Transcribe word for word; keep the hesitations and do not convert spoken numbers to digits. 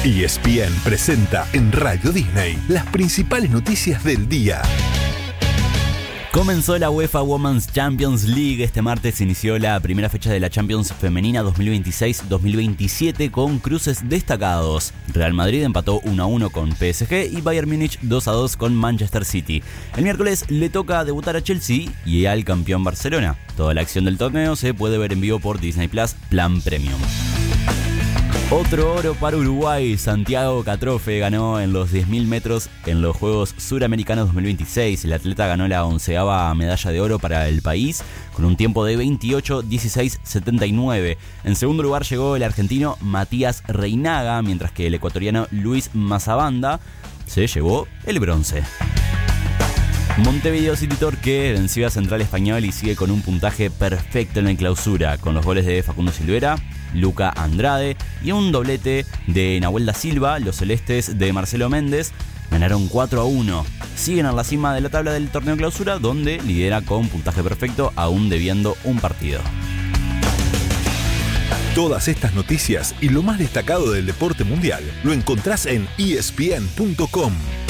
E S P N presenta en Radio Disney las principales noticias del día. Comenzó la UEFA Women's Champions League. Este martes se inició la primera fecha de la Champions Femenina dos mil veintiséis dos mil veintisiete con cruces destacados. Real Madrid empató uno a uno con P S G y Bayern Múnich dos a dos con Manchester City. El miércoles le toca debutar a Chelsea y al campeón Barcelona. Toda la acción del torneo se puede ver en vivo por Disney Plus Plan Premium. Otro oro para Uruguay. Santiago Catrofe ganó en los diez mil metros en los Juegos Suramericanos dos mil veintiséis. El atleta ganó la onceava medalla de oro para el país con un tiempo de veintiocho dieciséis setenta y nueve. En segundo lugar llegó el argentino Matías Reinaga, mientras que el ecuatoriano Luis Mazabanda se llevó el bronce. Montevideo City Torque venció a Central Español y sigue con un puntaje perfecto en la clausura, con los goles de Facundo Silvera, Luca Andrade y un doblete de Nahuel da Silva. Los celestes de Marcelo Méndez ganaron cuatro a uno. Siguen a la cima de la tabla del torneo clausura, donde lidera con puntaje perfecto, aún debiendo un partido. Todas estas noticias y lo más destacado del deporte mundial lo encontrás en E S P N punto com.